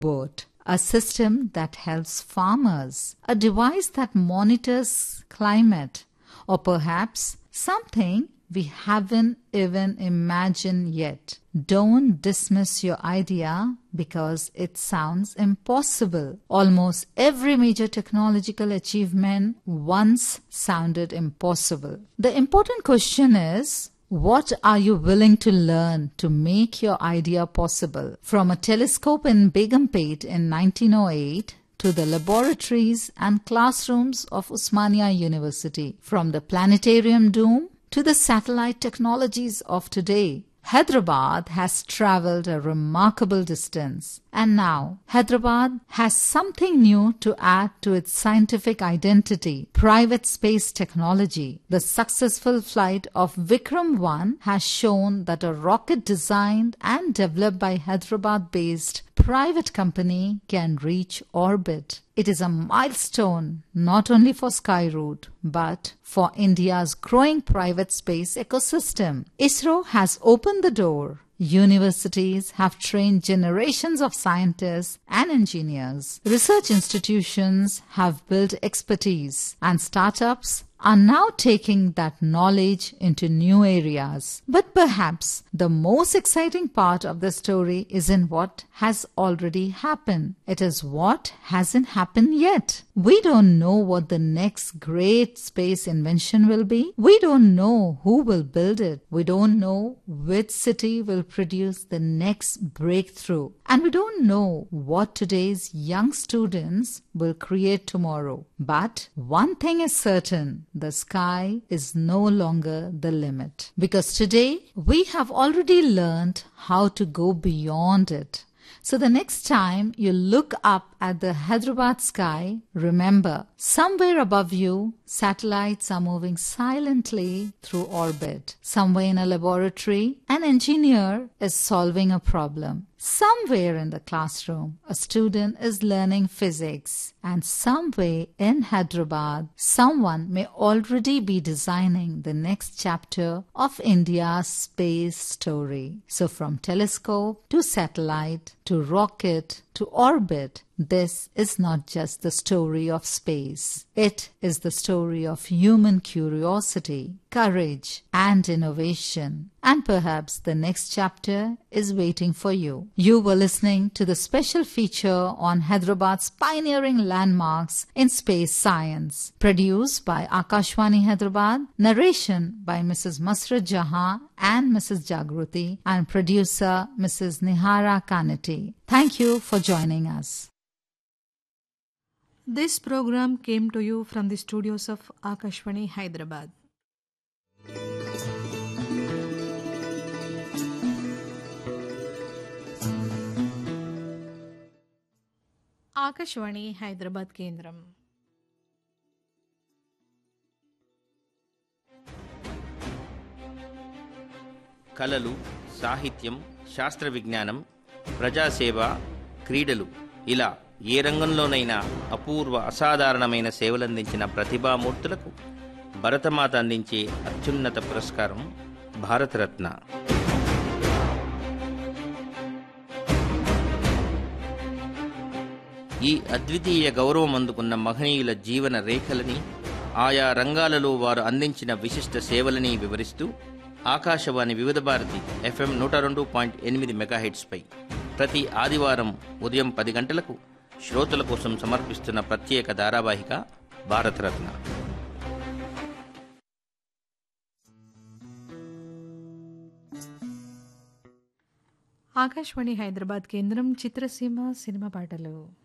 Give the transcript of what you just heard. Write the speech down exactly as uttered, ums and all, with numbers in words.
boat, a system that helps farmers, a device that monitors climate, or perhaps something we haven't even imagined yet. Don't dismiss your idea because it sounds impossible. Almost every major technological achievement once sounded impossible. The important question is, what are you willing to learn to make your idea possible? From a telescope in Begumpet in nineteen oh eight to the laboratories and classrooms of Osmania University, from the planetarium dome to the satellite technologies of today, Hyderabad has traveled a remarkable distance. And now, Hyderabad has something new to add to its scientific identity: private space technology. The successful flight of Vikram one has shown that a rocket designed and developed by Hyderabad-based private company can reach orbit. It is a milestone not only for Skyroot but for India's growing private space ecosystem. ISRO has opened the door. Universities have trained generations of scientists and engineers. Research institutions have built expertise, and startups are now taking that knowledge into new areas. But perhaps the most exciting part of the story isn't what has already happened. It is what hasn't happened yet. We don't know what the next great space invention will be. We don't know who will build it. We don't know which city will produce the next breakthrough. And we don't know what today's young students will create tomorrow. But one thing is certain: the sky is no longer the limit. Because today we have already learned how to go beyond it. So the next time you look up at the Hyderabad sky, remember, somewhere above you, satellites are moving silently through orbit. Somewhere in a laboratory, an engineer is solving a problem. Somewhere in the classroom, a student is learning physics. And somewhere in Hyderabad, someone may already be designing the next chapter of India's space story. So from telescope to satellite to rocket to orbit, this is not just the story of space. It is the story of human curiosity, courage, and innovation. And perhaps the next chapter is waiting for you. You were listening to the special feature on Hyderabad's pioneering landmarks in space science, produced by Akashwani Hyderabad, narration by Missus Masrat Jahan and Missus Jagruti, and producer Missus Nihara Kanati. Thank you for joining us. This program came to you from the studios of Akashwani Hyderabad. Akashvani Hyderabad కేంద్రం. కళలు, సాహిత్యం, శాస్త్ర విజ్ఞానం, ప్రజాసేవ, క్రీడలు ఇలా ఏ రంగంలోనైనా అపూర్వ అసాధారణమైన సేవలందించిన ప్రతిభామూర్తులకు భరతమాత అందించే అత్యున్నత పురస్కారం భారతరత్న. ఈ అద్వితీయ గౌరవం అందుకున్న మహనీయుల జీవన రేఖలని, ఆయా రంగాలలో వారు అందించిన విశిష్ట సేవలని వివరిస్తూ ఆకాశవాణి వివిధ భారతి ఎఫ్ఎం నూట రెండు పాయింట్ ఎనిమిది మెగాహెట్స్పై ప్రతి ఆదివారం ఉదయం పది గంటలకు శ్రోతల కోసం సమర్పిస్తున్న ప్రత్యేక ధారావాహిక భారతరత్న. ఆకాశవాణి హైదరాబాద్ కేంద్రం చిత్రసీమ సినిమా పాటలు.